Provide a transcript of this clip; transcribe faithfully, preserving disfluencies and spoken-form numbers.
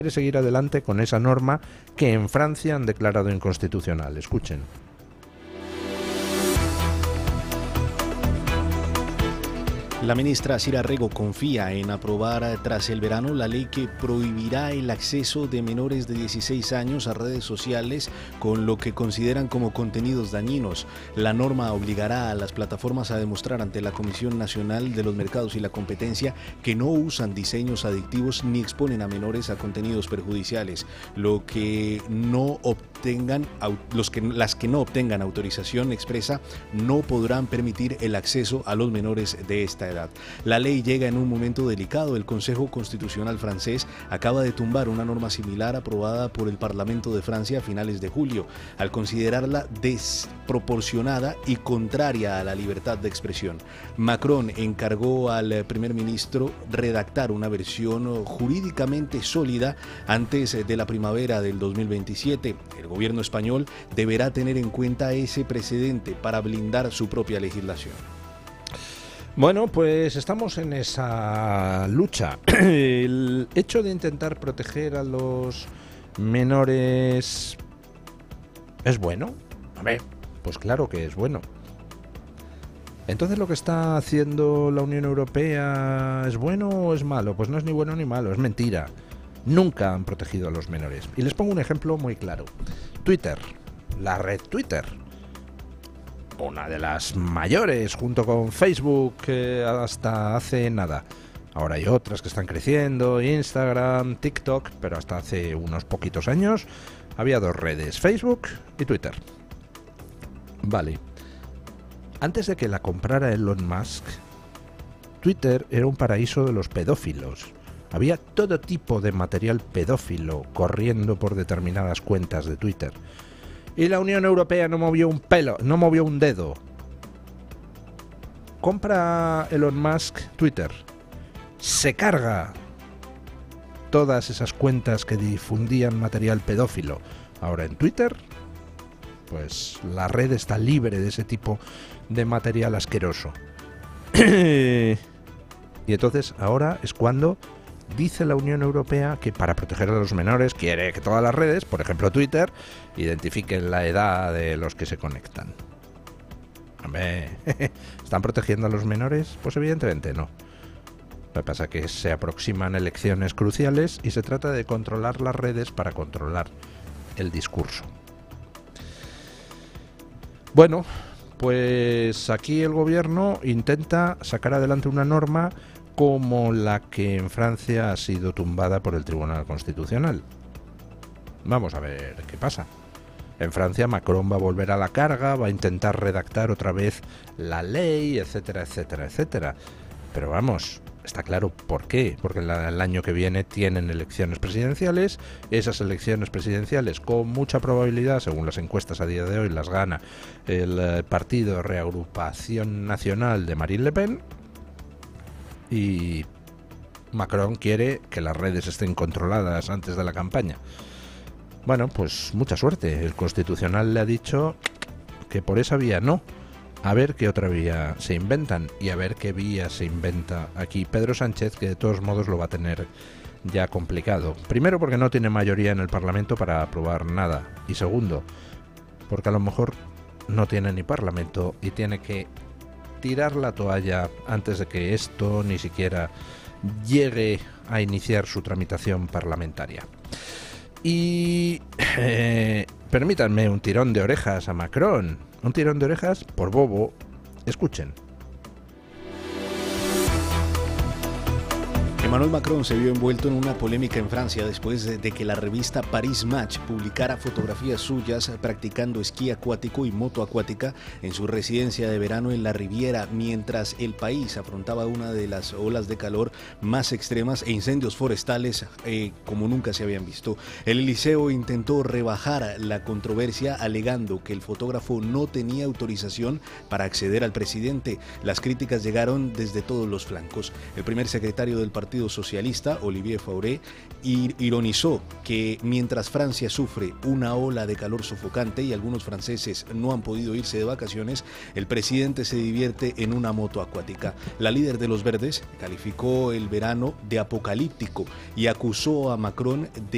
quiere seguir adelante con esa norma que en Francia han declarado inconstitucional. Escuchen. La ministra Sira Rego confía en aprobar tras el verano la ley que prohibirá el acceso de menores de dieciséis años a redes sociales con lo que consideran como contenidos dañinos. La norma obligará a las plataformas a demostrar ante la Comisión Nacional de los Mercados y la Competencia que no usan diseños adictivos ni exponen a menores a contenidos perjudiciales, lo que no obtengan, los que, las que no obtengan autorización expresa no podrán permitir el acceso a los menores de esta edad. La ley llega en un momento delicado. El Consejo Constitucional francés acaba de tumbar una norma similar aprobada por el Parlamento de Francia a finales de julio, al considerarla desproporcionada y contraria a la libertad de expresión. Macron encargó al primer ministro redactar una versión jurídicamente sólida antes de la primavera del dos mil veintisiete. El gobierno español deberá tener en cuenta ese precedente para blindar su propia legislación. Bueno, pues estamos en esa lucha. El hecho de intentar proteger a los menores es bueno. A ver, pues claro que es bueno. Entonces, ¿lo que está haciendo la Unión Europea es bueno o es malo? Pues no es ni bueno ni malo, es mentira. Nunca han protegido a los menores. Y les pongo un ejemplo muy claro. Twitter, la red Twitter. Una de las mayores, junto con Facebook, eh, hasta hace nada. Ahora hay otras que están creciendo, Instagram, TikTok, pero hasta hace unos poquitos años había dos redes, Facebook y Twitter. Vale. Antes de que la comprara Elon Musk, Twitter era un paraíso de los pedófilos. Había todo tipo de material pedófilo corriendo por determinadas cuentas de Twitter. Y la Unión Europea no movió un pelo, no movió un dedo. Compra Elon Musk Twitter. Se carga todas esas cuentas que difundían material pedófilo. Ahora en Twitter, pues la red está libre de ese tipo de material asqueroso. Y entonces ahora es cuando dice la Unión Europea que para proteger a los menores quiere que todas las redes, por ejemplo Twitter, identifiquen la edad de los que se conectan. Hombre, ¿están protegiendo a los menores? Pues evidentemente no. Lo que pasa es que se aproximan elecciones cruciales y se trata de controlar las redes para controlar el discurso. Bueno, pues aquí el gobierno intenta sacar adelante una norma como la que en Francia ha sido tumbada por el Tribunal Constitucional. Vamos a ver qué pasa. En Francia Macron va a volver a la carga, va a intentar redactar otra vez la ley, etcétera, etcétera, etcétera. Pero vamos, está claro por qué. Porque el año que viene tienen elecciones presidenciales. Esas elecciones presidenciales, con mucha probabilidad, según las encuestas a día de hoy, las gana el Partido Reagrupación Nacional de Marine Le Pen. Y Macron quiere que las redes estén controladas antes de la campaña. Bueno, pues mucha suerte. El Constitucional le ha dicho que por esa vía no. A ver qué otra vía se inventan y a ver qué vía se inventa aquí Pedro Sánchez, que de todos modos lo va a tener ya complicado. Primero, porque no tiene mayoría en el Parlamento para aprobar nada. Y segundo, porque a lo mejor no tiene ni Parlamento y tiene que tirar la toalla antes de que esto ni siquiera llegue a iniciar su tramitación parlamentaria. Y eh, permítanme un tirón de orejas a Macron, un tirón de orejas por bobo. Escuchen. Emmanuel Macron se vio envuelto en una polémica en Francia después de, de que la revista Paris Match publicara fotografías suyas practicando esquí acuático y moto acuática en su residencia de verano en la Riviera, mientras el país afrontaba una de las olas de calor más extremas e incendios forestales eh, como nunca se habían visto. El Eliseo intentó rebajar la controversia alegando que el fotógrafo no tenía autorización para acceder al presidente. Las críticas llegaron desde todos los flancos. El primer secretario del Partido Socialista, Olivier Faure, ironizó que mientras Francia sufre una ola de calor sofocante y algunos franceses no han podido irse de vacaciones, el presidente se divierte en una moto acuática. La líder de los Verdes calificó el verano de apocalíptico y acusó a Macron de